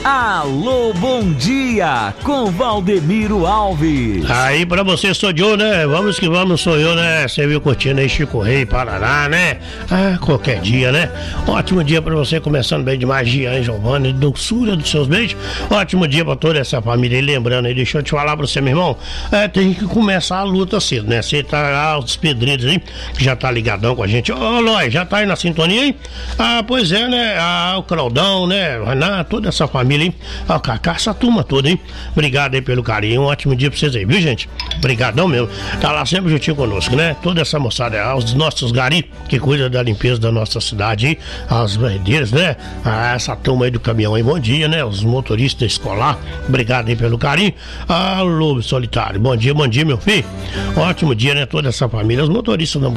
Alô, bom dia, com Valdemiro Alves. Aí pra você, sou eu, né? Vamos que vamos, sou eu, né? Você viu curtindo aí Chico Rei, Paraná, né? Qualquer dia, né? Ótimo dia pra você, começando bem demais, Gian, Giovanni, doçura dos seus beijos. Ótimo dia pra toda essa família aí, lembrando aí, deixa eu te falar pra você, meu irmão, tem que começar a luta cedo, né? Você tá lá, os pedreiros aí, que já tá ligadão com a gente. Ô, Lói, já tá aí na sintonia aí? Pois é, né? O Claudão, né? Renato, toda essa família aí, a Cacá, essa turma toda, hein? Obrigado aí pelo carinho, um ótimo dia pra vocês aí, viu, gente? Obrigadão mesmo. Tá lá sempre juntinho conosco, né? Toda essa moçada, os nossos gari que cuida da limpeza da nossa cidade aí, as verdeiras, né? Essa turma aí do caminhão aí, bom dia, né? Os motoristas escolar, obrigado aí pelo carinho. Lobo Solitário, bom dia, meu filho. Ótimo dia, né? Toda essa família, os motoristas da